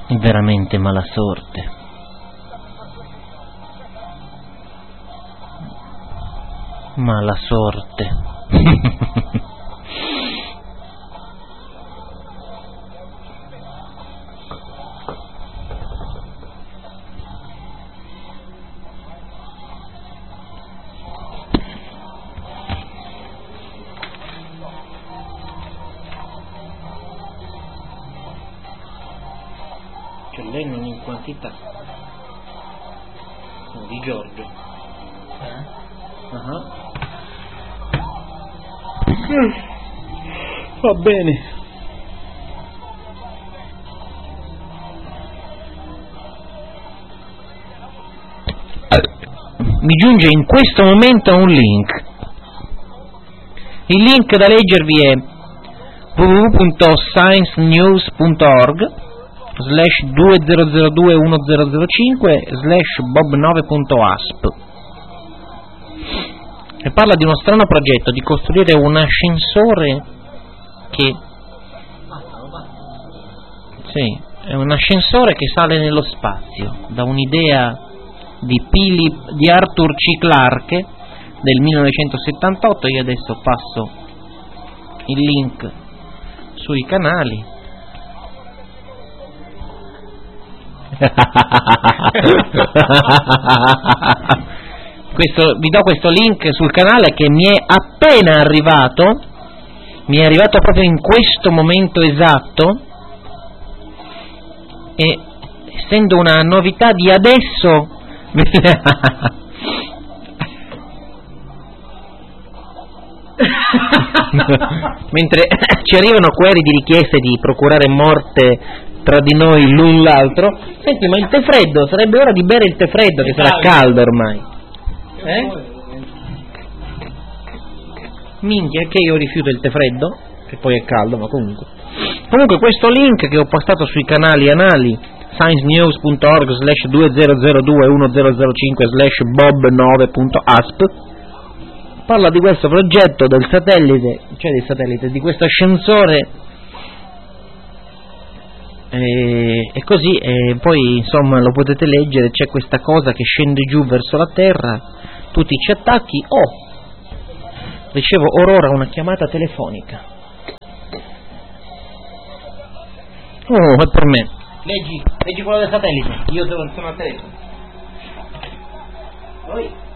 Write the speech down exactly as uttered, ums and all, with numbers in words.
veramente mala sorte. Mala sorte. C'è lei non in quantità. No, di Giorgio. Eh? Uh-huh. Mm. Va bene. Mi giunge in questo momento un link. Il link da leggervi è w w w punto science news punto org slash due zero zero due uno zero zero cinque slash bob nove punto asp e parla di uno strano progetto di costruire un ascensore che sì, è un ascensore che sale nello spazio da un'idea di, Philip, di Arthur C. Clarke del millenovecentosettantotto. Io adesso passo il link sui canali. Questo, vi do questo link sul canale che mi è appena arrivato, mi è arrivato proprio in questo momento esatto, e essendo una novità di adesso mentre ci arrivano query di richieste di procurare morte tra di noi l'un l'altro. Senti, ma il tè freddo, sarebbe ora di bere il tè freddo che sarà caldo ormai. Eh? Minchia, che io rifiuto il tè freddo, che poi è caldo, ma comunque. Comunque questo link che ho postato sui canali anali science news punto org slash due zero zero due uno zero zero cinque slash bob nove punto asp parla di questo progetto del satellite, cioè del satellite, di questo ascensore, e, e così, e poi insomma lo potete leggere, c'è questa cosa che scende giù verso la terra, tu ti ci attacchi. Oh, ricevo or ora una chiamata telefonica. Oh, è per me. Leggi, leggi quello del satellite, io devo tornare al telefono. Poi